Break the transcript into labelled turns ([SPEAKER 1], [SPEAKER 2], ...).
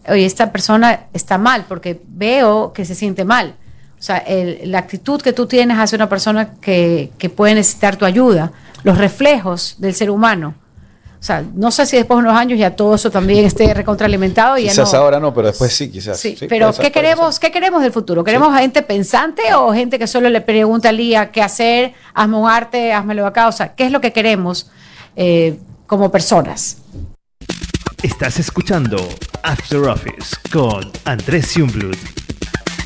[SPEAKER 1] oye, esta persona está mal porque veo que se siente mal. O sea, la actitud que tú tienes hacia una persona que puede necesitar tu ayuda, los reflejos del ser humano. O sea, no sé si después de unos años ya todo eso también esté recontraalimentado. Y
[SPEAKER 2] quizás
[SPEAKER 1] ya no.
[SPEAKER 2] ahora no, pero después sí, quizás.
[SPEAKER 1] Sí,
[SPEAKER 2] Sí,
[SPEAKER 1] pero
[SPEAKER 2] ¿qué
[SPEAKER 1] ¿qué queremos del futuro? ¿Queremos gente pensante o gente que solo le pregunta al día qué hacer, hazme un arte, házmelo acá? O sea, ¿qué es lo que queremos como personas?
[SPEAKER 3] Estás escuchando After Office con Andrés Jungblut.